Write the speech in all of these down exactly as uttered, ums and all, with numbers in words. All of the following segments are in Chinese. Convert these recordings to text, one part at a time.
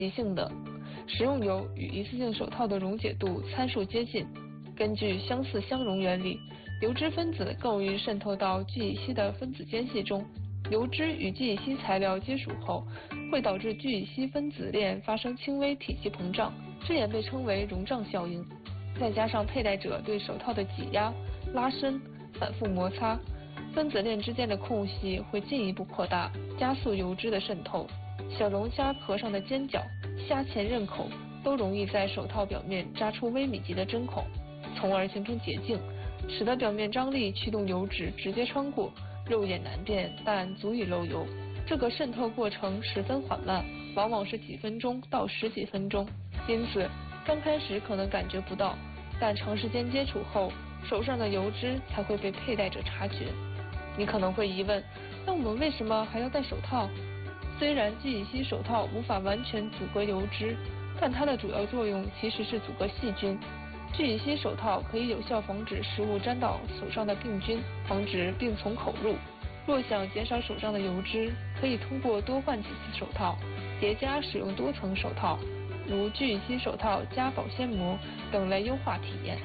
极性的。食用油与一次性手套的溶解度参数接近，根据相似相溶原理，油脂分子更容易渗透到聚乙烯的分子间隙中。油脂与聚乙烯材料接触后，会导致聚乙烯分子链发生轻微体积膨胀，这也被称为溶胀效应。再加上佩戴者对手套的挤压、拉伸、反复摩擦，分子链之间的空隙会进一步扩大，加速油脂的渗透。小龙虾壳上的尖角、虾钳刃口都容易在手套表面扎出微米级的针孔，从而形成结径，使得表面张力驱动油脂直接穿过，肉眼难辨，但足以漏油。这个渗透过程十分缓慢，往往是几分钟到十几分钟，因此刚开始可能感觉不到，但长时间接触后，手上的油脂才会被佩戴者察觉。你可能会疑问，那我们为什么还要戴手套？虽然聚乙烯手套无法完全阻隔油脂，但它的主要作用其实是阻隔细菌。聚乙烯手套可以有效防止食物沾到手上的病菌，防止病从口入。若想减少手上的油脂，可以通过多换几次手套，叠加使用多层手套，如聚乙烯手套加保鲜膜等来优化体验。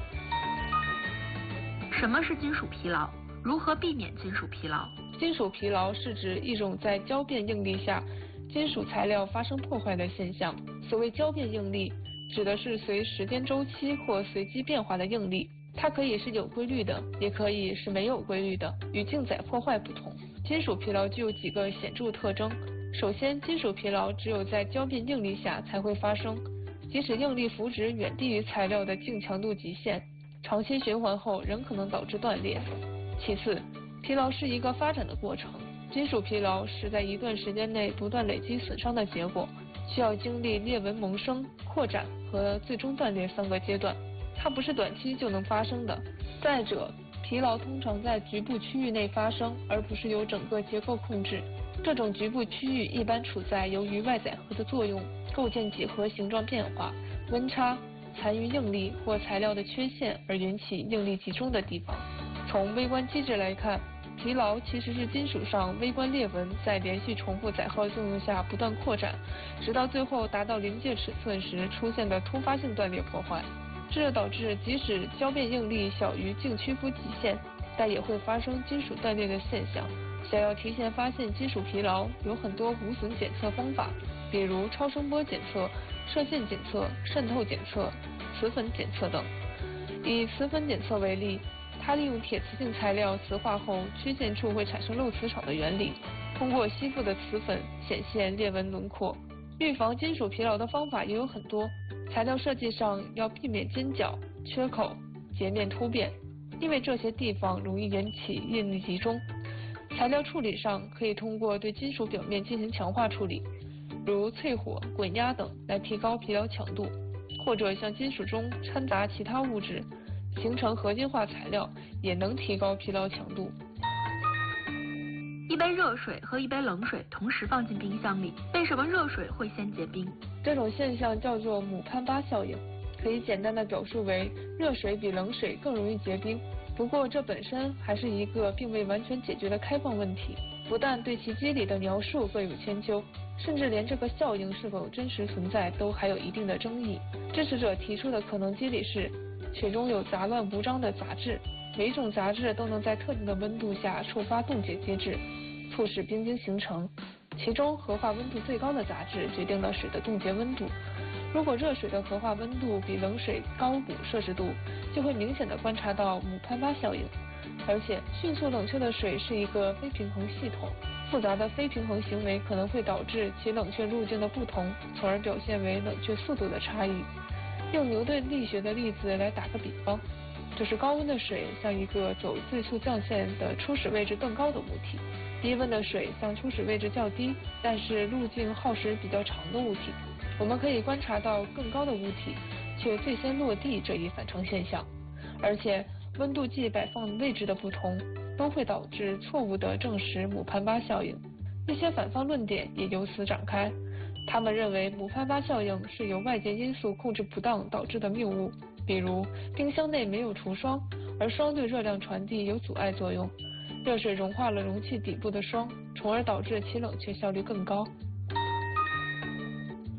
什么是金属疲劳？如何避免金属疲劳？ 金属疲劳是指一种在交变应力下金属材料发生破坏的现象。所谓交变应力，指的是随时间周期或随机变化的应力，它可以是有规律的，也可以是没有规律的，与静载破坏不同。金属疲劳具有几个显著特征。首先，金属疲劳只有在交变应力下才会发生，即使应力幅值远低于材料的净强度极限，长期循环后仍可能导致断裂。其次，疲劳是一个发展的过程，金属疲劳是在一段时间内不断累积损伤的结果，需要经历裂纹萌生、扩展和最终断裂三个阶段，它不是短期就能发生的。再者，疲劳通常在局部区域内发生，而不是由整个结构控制。这种局部区域一般处在由于外载荷的作用构建几何形状变化、温差、残余应力或材料的缺陷而引起应力集中的地方。从微观机制来看，疲劳其实是金属上微观裂纹在连续重复载荷作用下不断扩展，直到最后达到临界尺寸时出现的突发性断裂破坏。这导致即使交变应力小于净屈服极限，但也会发生金属断裂的现象。想要提前发现金属疲劳，有很多无损检测方法，比如超声波检测、射线检测、渗透检测、磁粉检测等。以磁粉检测为例，它利用铁磁性材料磁化后，缺陷处会产生漏磁场的原理，通过吸附的磁粉显现裂纹轮廓。预防金属疲劳的方法也有很多，材料设计上要避免尖角、缺口、截面突变，因为这些地方容易引起应力集中。材料处理上可以通过对金属表面进行强化处理，如淬火、滚压等来提高疲劳强度，或者向金属中掺杂其他物质，形成合金化材料，也能提高疲劳强度。 一杯热水和一杯冷水同时放进冰箱里，为什么热水会先结冰？ 这种现象叫做姆潘巴效应，可以简单的表述为热水比冷水更容易结冰。不过这本身还是一个并未完全解决的开放问题，不但对其机理的描述各有千秋，甚至连这个效应是否真实存在都还有一定的争议。支持者提出的可能机理是，水中有杂乱无章的杂质，每一种杂质都能在特定的温度下触发冻结机制，促使冰晶形成。其中核化温度最高的杂质决定了水的冻结温度。如果热水的核化温度比冷水高五摄氏度，就会明显的观察到姆潘巴效应。而且迅速冷却的水是一个非平衡系统，复杂的非平衡行为可能会导致其冷却路径的不同，从而表现为冷却速度的差异。用牛顿力学的例子来打个比方，就是高温的水像一个走最速降线的初始位置更高的物体，低温的水像初始位置较低，但是路径耗时比较长的物体。我们可以观察到更高的物体却最先落地这一反常现象，而且温度计摆放位置的不同都会导致错误的证实姆潘巴效应。一些反方论点也由此展开，他们认为姆潘巴效应是由外界因素控制不当导致的谬误，比如冰箱内没有除霜，而霜对热量传递有阻碍作用，热水融化了容器底部的霜，从而导致其冷却效率更高。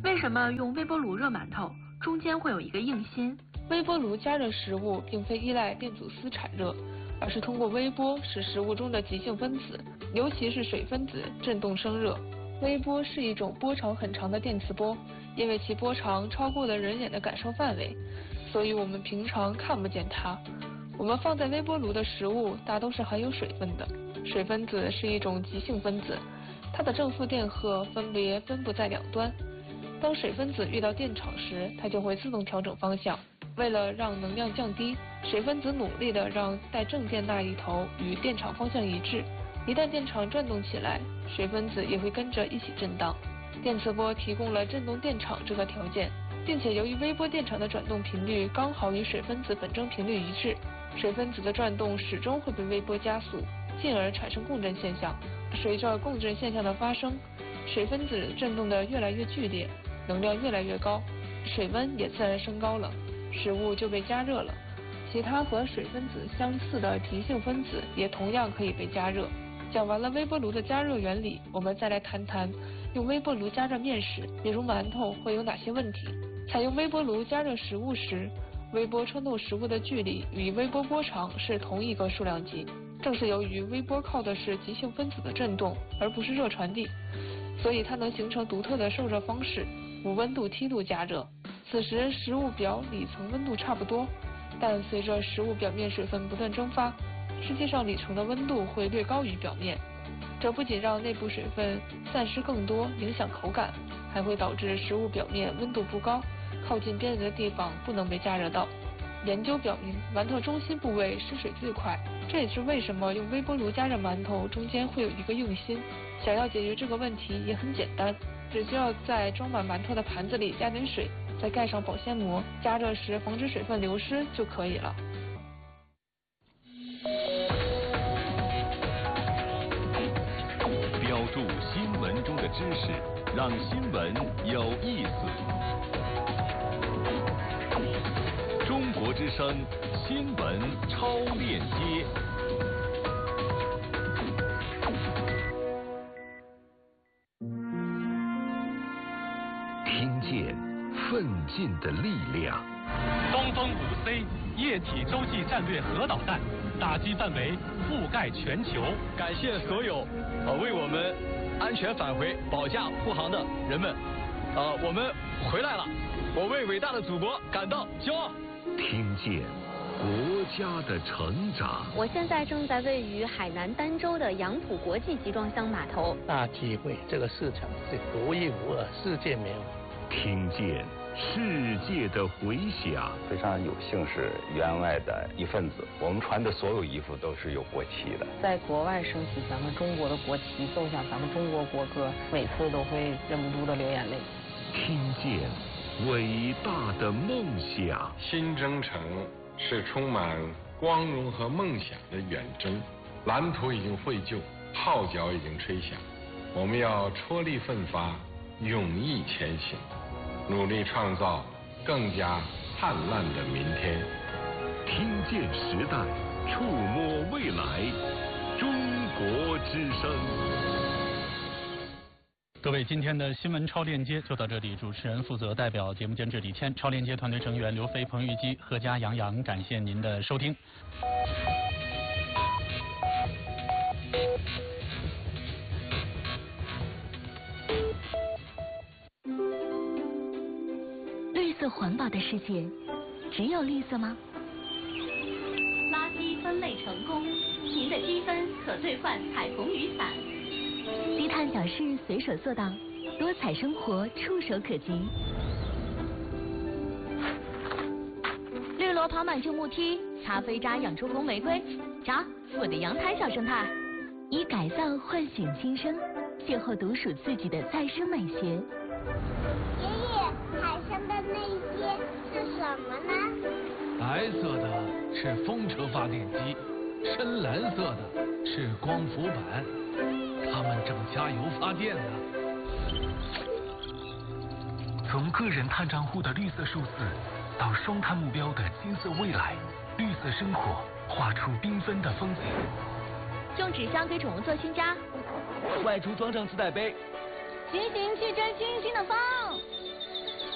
为什么用微波炉热馒头中间会有一个硬芯？ 微波炉加热食物并非依赖电阻丝产热，而是通过微波使食物中的极性分子，尤其是水分子振动生热。微波是一种波长很长的电磁波，因为其波长超过了人眼的感受范围，所以我们平常看不见它。我们放在微波炉的食物大都是含有水分的，水分子是一种极性分子，它的正负电荷分别分布在两端。当水分子遇到电场时，它就会自动调整方向。为了让能量降低，水分子努力地让带正电那一头与电场方向一致。一旦电场转动起来，水分子也会跟着一起震荡。电磁波提供了振动电场这个条件，并且由于微波电场的转动频率刚好与水分子本征频率一致，水分子的转动始终会被微波加速，进而产生共振现象。随着共振现象的发生，水分子振动得越来越剧烈，能量越来越高，水温也自然升高了，食物就被加热了。其他和水分子相似的极性分子也同样可以被加热。讲完了微波炉的加热原理，我们再来谈谈用微波炉加热面食，比如馒头会有哪些问题。采用微波炉加热食物时，微波穿透食物的距离与微波波长是同一个数量级。正是由于微波靠的是极性分子的振动，而不是热传递，所以它能形成独特的受热方式，无温度梯度加热。此时食物表里层温度差不多，但随着食物表面水分不断蒸发，实际上里层的温度会略高于表面。这不仅让内部水分散失更多，影响口感，还会导致食物表面温度不高，靠近边缘的地方不能被加热到。研究表明，馒头中心部位失水最快，这也是为什么用微波炉加热馒头中间会有一个硬芯。想要解决这个问题也很简单，只需要在装满馒头的盘子里加点水，再盖上保鲜膜，加热时防止水分流失就可以了。 标注新闻中的知识，让新闻有意思。中国之声新闻超链接。 听见奋进的力量。 东风五 C 液体洲际战略核导弹打击范围覆盖全球。 感谢所有呃为我们安全返回保驾护航的人们，呃，我们回来了，我为伟大的祖国感到骄傲。 听见国家的成长。 我现在正在位于海南儋州的杨浦国际集装箱码头， 大体会这个市场是独一无二，世界没有。 听见世界的回响。 非常有幸是员外的一份子，我们穿的所有衣服都是有国旗的。 在国外升起咱们中国的国旗，奏响咱们中国国歌，每次都会忍不住的流眼泪。 听见伟大的梦想。 新征程是充满光荣和梦想的远征，蓝图已经绘就，号角已经吹响，我们要踔厉奋发，勇毅前行，努力创造更加灿烂的明天。 听见时代，触摸未来，中国之声。 各位，今天的新闻超链接就到这里，主持人负责，代表节目监制李谦，超链接团队成员刘飞、彭玉基、何佳、杨洋，感谢您的收听。 绿色环保的世界，只有绿色吗？ 垃圾分类成功，您的积分可兑换彩虹雨伞。 低碳小事随手做到，多彩生活触手可及。绿萝跑满旧木梯，擦飞渣养出红玫瑰。瞧，我的阳台小生态，以改造唤醒新生，邂逅独属自己的再生美学。 爷爷，海上的那些是什么呢？ 白色的是风车发电机，深蓝色的是光伏板，它们正加油发电呢。 从个人碳账户的绿色数字，到双碳目标的金色未来，绿色生活画出缤纷的风景。 用纸箱给宠物做新家， 外出装上自带杯， 骑行去追星星的风。